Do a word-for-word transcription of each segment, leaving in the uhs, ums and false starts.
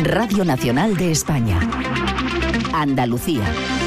Radio Nacional de España. Andalucía.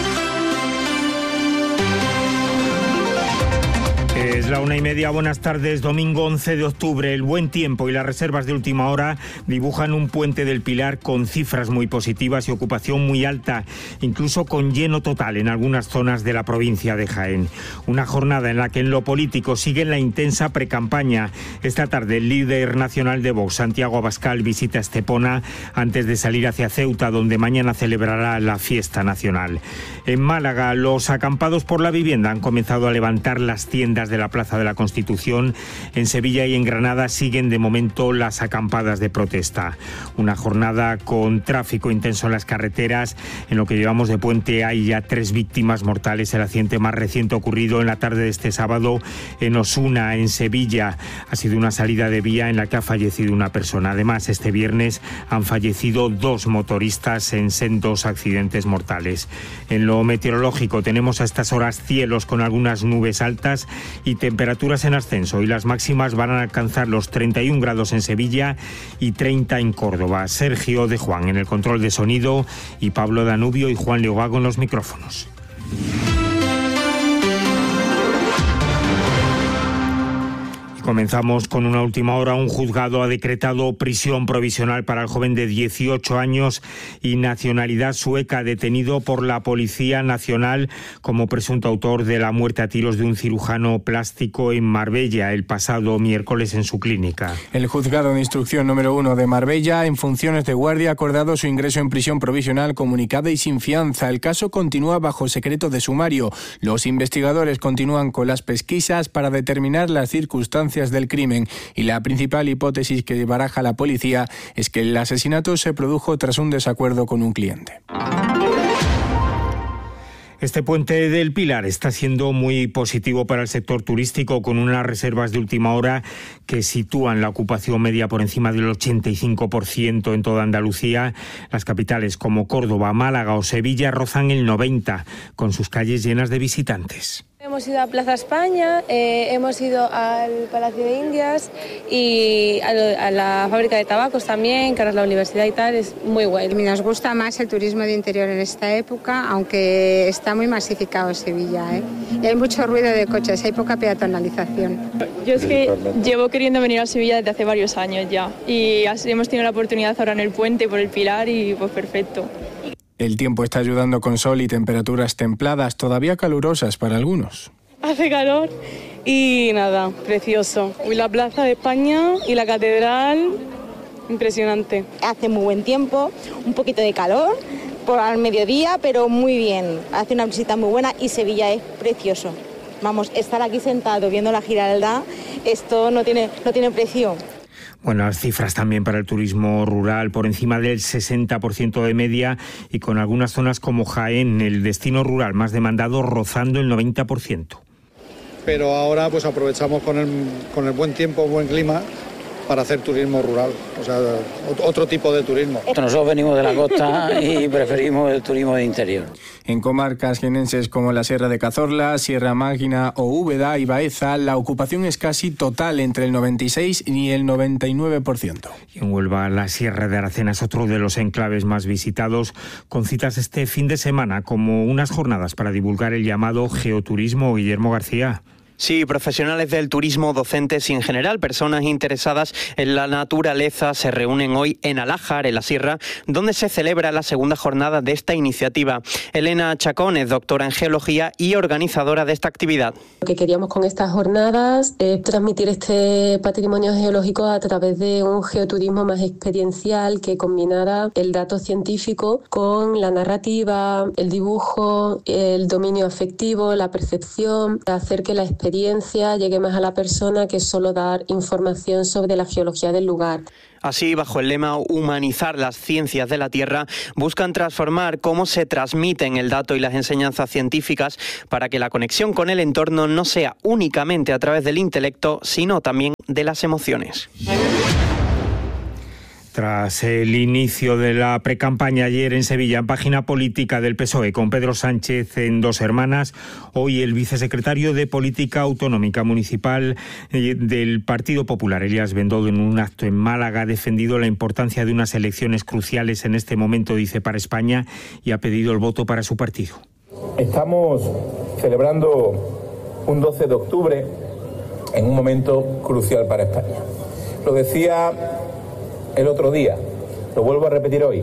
Es la una y media, buenas tardes, domingo once de octubre. El buen tiempo y las reservas de última hora dibujan un puente del Pilar con cifras muy positivas y ocupación muy alta, incluso con lleno total en algunas zonas de la provincia de Jaén. Una jornada en la que en lo político sigue la intensa precampaña. Esta tarde el líder nacional de Vox, Santiago Abascal, visita Estepona antes de salir hacia Ceuta, donde mañana celebrará la fiesta nacional. En Málaga, los acampados por la vivienda han comenzado a levantar las tiendas de la Plaza de la Constitución. En Sevilla y en Granada siguen de momento las acampadas de protesta. Una jornada con tráfico intenso en las carreteras. En lo que llevamos de puente hay ya tres víctimas mortales. El accidente más reciente ocurrido en la tarde de este sábado en Osuna, en Sevilla. Ha sido una salida de vía en la que ha fallecido una persona. Además, este viernes han fallecido dos motoristas en sendos accidentes mortales. En lo meteorológico tenemos a estas horas cielos con algunas nubes altas y temperaturas en ascenso, y las máximas van a alcanzar los treinta y un grados en Sevilla y treinta en Córdoba. Sergio de Juan en el control de sonido y Pablo Danubio y Juan Leogago en los micrófonos. Comenzamos con una última hora. Un juzgado ha decretado prisión provisional para el joven de dieciocho años y nacionalidad sueca, detenido por la Policía Nacional como presunto autor de la muerte a tiros de un cirujano plástico en Marbella el pasado miércoles en su clínica. El juzgado de instrucción número uno de Marbella, en funciones de guardia, ha acordado su ingreso en prisión provisional comunicada y sin fianza. El caso continúa bajo secreto de sumario. Los investigadores continúan con las pesquisas para determinar las circunstancias del crimen, y la principal hipótesis que baraja la policía es que el asesinato se produjo tras un desacuerdo con un cliente. Este puente del Pilar está siendo muy positivo para el sector turístico, con unas reservas de última hora que sitúan la ocupación media por encima del ochenta y cinco por ciento en toda Andalucía. Las capitales como Córdoba, Málaga o Sevilla rozan el noventa por ciento, con sus calles llenas de visitantes. Hemos ido a Plaza España, eh, hemos ido al Palacio de Indias y a, lo, a la fábrica de tabacos también, que ahora es la universidad y tal, es muy guay. Nos gusta más el turismo de interior en esta época, aunque está muy masificado Sevilla, ¿eh? Y hay mucho ruido de coches, hay poca peatonalización. Yo es que llevo queriendo venir a Sevilla desde hace varios años ya, y así hemos tenido la oportunidad ahora en el puente por el Pilar y pues perfecto. El tiempo está ayudando con sol y temperaturas templadas, todavía calurosas para algunos. Hace calor y nada, precioso. Y la Plaza de España y la Catedral, impresionante. Hace muy buen tiempo, un poquito de calor por al mediodía, pero muy bien. Hace una visita muy buena y Sevilla es precioso. Vamos, estar aquí sentado viendo la Giralda, esto no tiene, no tiene precio. Buenas cifras también para el turismo rural, por encima del sesenta por ciento de media, y con algunas zonas como Jaén, el destino rural más demandado, rozando el noventa por ciento. Pero ahora pues aprovechamos con el, con el buen tiempo, buen clima, para hacer turismo rural, o sea, otro tipo de turismo. Nosotros venimos de la costa y preferimos el turismo de interior. En comarcas jienenses como la Sierra de Cazorla, Sierra Mágina o Úbeda y Baeza, la ocupación es casi total, entre el noventa y seis y el noventa y nueve por ciento. Y en Huelva, la Sierra de Aracena es otro de los enclaves más visitados, con citas este fin de semana, como unas jornadas para divulgar el llamado geoturismo. Guillermo García. Sí, profesionales del turismo, docentes y en general personas interesadas en la naturaleza se reúnen hoy en Alájar, en la Sierra, donde se celebra la segunda jornada de esta iniciativa. Elena Chacón es doctora en geología y organizadora de esta actividad. Lo que queríamos con estas jornadas es transmitir este patrimonio geológico a través de un geoturismo más experiencial que combinara el dato científico con la narrativa, el dibujo, el dominio afectivo, la percepción, hacer que la experiencia experiencia llegue más a la persona que solo dar información sobre la geología del lugar. Así, bajo el lema Humanizar las ciencias de la Tierra, buscan transformar cómo se transmiten el dato y las enseñanzas científicas para que la conexión con el entorno no sea únicamente a través del intelecto, sino también de las emociones. Tras el inicio de la precampaña ayer en Sevilla, en página política del P S O E con Pedro Sánchez en Dos Hermanas, hoy el vicesecretario de Política Autonómica Municipal del Partido Popular, Elías Bendodo, en un acto en Málaga ha defendido la importancia de unas elecciones cruciales en este momento, dice, para España, y ha pedido el voto para su partido. Estamos celebrando un doce de octubre en un momento crucial para España. Lo decía el otro día, lo vuelvo a repetir hoy.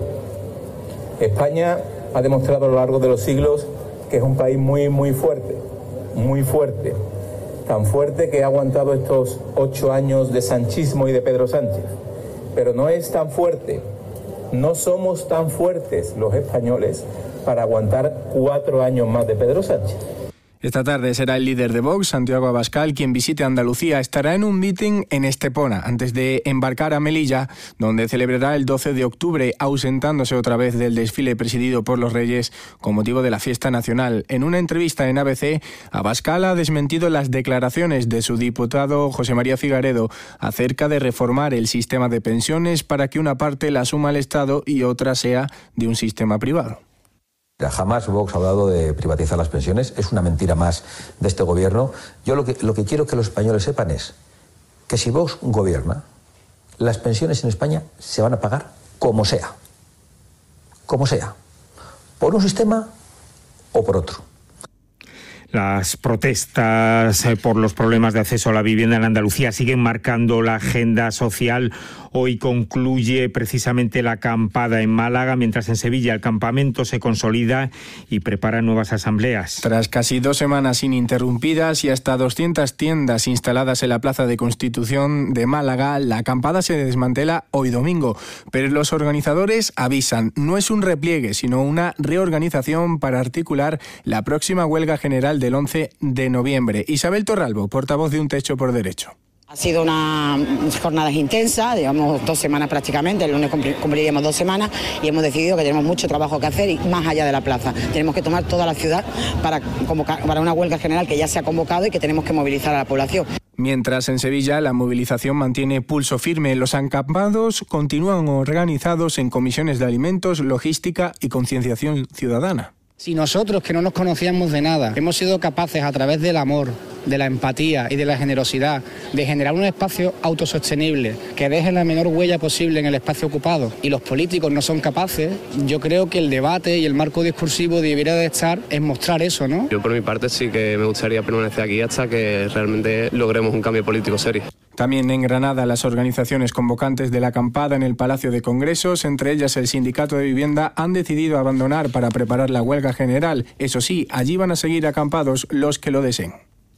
España ha demostrado a lo largo de los siglos que es un país muy, muy fuerte, muy fuerte. Tan fuerte que ha aguantado estos ocho años de sanchismo y de Pedro Sánchez. Pero no es tan fuerte, no somos tan fuertes los españoles para aguantar cuatro años más de Pedro Sánchez. Esta tarde será el líder de Vox, Santiago Abascal, quien visite Andalucía. Estará en un meeting en Estepona, antes de embarcar a Melilla, donde celebrará el doce de octubre, ausentándose otra vez del desfile presidido por los Reyes con motivo de la fiesta nacional. En una entrevista en A B C, Abascal ha desmentido las declaraciones de su diputado José María Figaredo acerca de reformar el sistema de pensiones para que una parte la asuma el Estado y otra sea de un sistema privado. Jamás Vox ha hablado de privatizar las pensiones, es una mentira más de este gobierno. Yo lo que, lo que quiero que los españoles sepan es que si Vox gobierna, las pensiones en España se van a pagar como sea, como sea, por un sistema o por otro. Las protestas por los problemas de acceso a la vivienda en Andalucía siguen marcando la agenda social. Hoy concluye precisamente la acampada en Málaga, mientras en Sevilla el campamento se consolida y prepara nuevas asambleas. Tras casi dos semanas ininterrumpidas y hasta doscientas tiendas instaladas en la Plaza de Constitución de Málaga, la acampada se desmantela hoy domingo. Pero los organizadores avisan, no es un repliegue, sino una reorganización para articular la próxima huelga general del once de noviembre. Isabel Torralbo, portavoz de Un Techo por Derecho. Ha sido una jornada intensa, digamos dos semanas prácticamente, el lunes cumpliríamos dos semanas y hemos decidido que tenemos mucho trabajo que hacer y más allá de la plaza. Tenemos que tomar toda la ciudad para convocar, para una huelga general que ya se ha convocado y que tenemos que movilizar a la población. Mientras en Sevilla la movilización mantiene pulso firme, los acampados continúan organizados en comisiones de alimentos, logística y concienciación ciudadana. Si nosotros, que no nos conocíamos de nada, hemos sido capaces a través del amor, de la empatía y de la generosidad de generar un espacio autosostenible que deje la menor huella posible en el espacio ocupado, y los políticos no son capaces, yo creo que el debate y el marco discursivo debería de estar en mostrar eso, ¿no? Yo por mi parte sí que me gustaría permanecer aquí hasta que realmente logremos un cambio político serio. También en Granada, las organizaciones convocantes de la acampada en el Palacio de Congresos, entre ellas el Sindicato de Vivienda, han decidido abandonar para preparar la huelga general. Eso sí, allí van a seguir acampados los que lo deseen.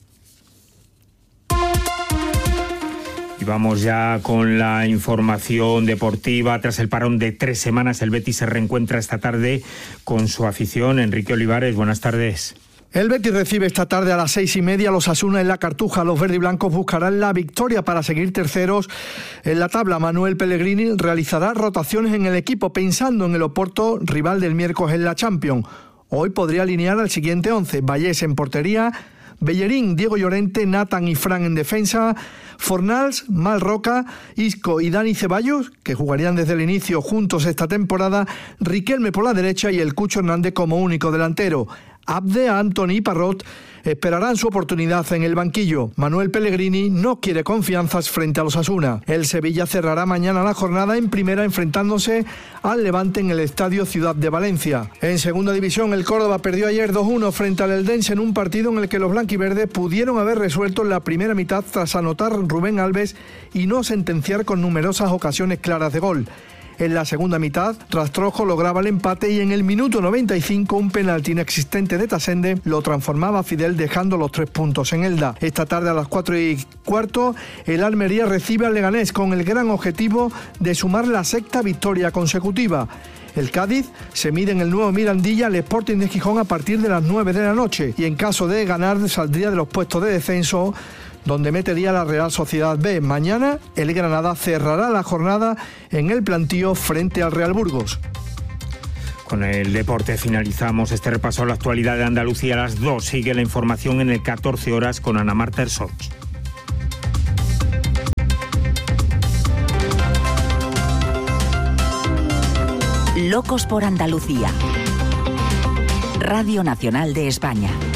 Y vamos ya con la información deportiva. Tras el parón de tres semanas, el Betis se reencuentra esta tarde con su afición. Enrique Olivares, buenas tardes. El Betis recibe esta tarde a las seis y media a los Osasuna en la Cartuja. Los verdiblancos buscarán la victoria para seguir terceros en la tabla. Manuel Pellegrini realizará rotaciones en el equipo pensando en el Oporto, rival del miércoles en la Champions. Hoy podría alinear al siguiente once: Vallés en portería, Bellerín, Diego Llorente, Nathan y Fran en defensa, Fornals, Malroca, Isco y Dani Ceballos, que jugarían desde el inicio juntos esta temporada, Riquelme por la derecha y el Cucho Hernández como único delantero. Abde, Antony y Parrot esperarán su oportunidad en el banquillo. Manuel Pellegrini no quiere confianzas frente a los Osasuna. El Sevilla cerrará mañana la jornada en primera enfrentándose al Levante en el Estadio Ciudad de Valencia. En segunda división, el Córdoba perdió ayer dos uno frente al Eldense en un partido en el que los blanquiverdes pudieron haber resuelto en la primera mitad tras anotar Rubén Alves y no sentenciar con numerosas ocasiones claras de gol. En la segunda mitad, Rastrojo lograba el empate y en el minuto noventa y cinco un penalti inexistente de Tasende lo transformaba Fidel, dejando los tres puntos en Elda. Esta tarde a las cuatro y cuarto, el Almería recibe al Leganés con el gran objetivo de sumar la sexta victoria consecutiva. El Cádiz se mide en el nuevo Mirandilla al Sporting de Gijón a partir de las nueve de la noche y en caso de ganar saldría de los puestos de descenso, donde metería la Real Sociedad B. Mañana el Granada cerrará la jornada en el plantío frente al Real Burgos. Con el deporte finalizamos este repaso a la actualidad de Andalucía. A las dos sigue la información en el catorce horas con Ana Marta Ersoch. Locos por Andalucía. Radio Nacional de España.